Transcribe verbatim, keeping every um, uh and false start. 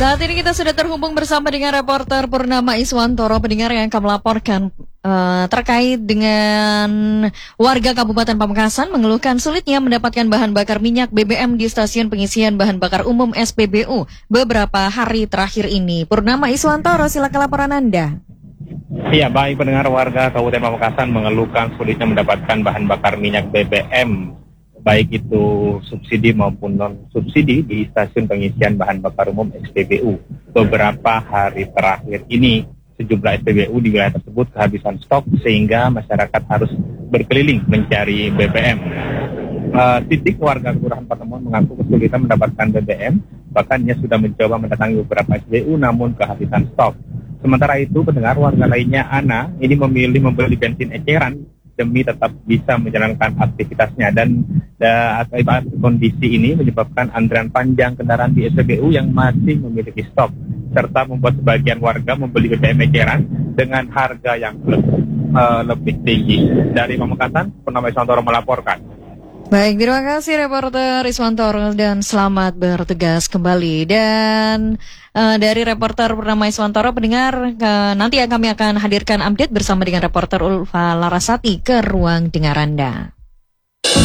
Saat ini kita sudah terhubung bersama dengan reporter Purnama Iswantoro, pendengar yang akan melaporkan uh, terkait dengan warga Kabupaten Pamekasan mengeluhkan sulitnya mendapatkan bahan bakar minyak B B M di stasiun pengisian bahan bakar umum S P B U beberapa hari terakhir ini. Purnama Iswantoro, silakan laporan Anda. Iya, baik pendengar, warga Kabupaten Pamekasan mengeluhkan sulitnya mendapatkan bahan bakar minyak B B M, baik itu subsidi maupun non-subsidi di stasiun pengisian bahan bakar umum S P B U. Beberapa hari terakhir ini, sejumlah S P B U di wilayah tersebut kehabisan stok sehingga masyarakat harus berkeliling mencari B B M. Uh, titik warga Kelurahan Patemon mengaku kesulitan mendapatkan B B M, bahkan ia sudah mencoba mendatangi beberapa S P B U namun kehabisan stok. Sementara itu, pendengar, warga lainnya, Ana, ini memilih membeli bensin eceran demi tetap bisa menjalankan aktivitasnya, dan da, akibat kondisi ini menyebabkan antrian panjang kendaraan di S P B U yang masih memiliki stok, serta membuat sebagian warga membeli B B M eceran dengan harga yang lebih, uh, lebih tinggi. Dari Pamekasan, Purnama Iswantoro melaporkan. Baik, terima kasih reporter Iswantoro dan selamat bertugas kembali. Dan uh, dari reporter Purnama Iswantoro, pendengar, uh, nanti kami akan hadirkan update bersama dengan reporter Ulfa Larasati ke ruang dengar Anda.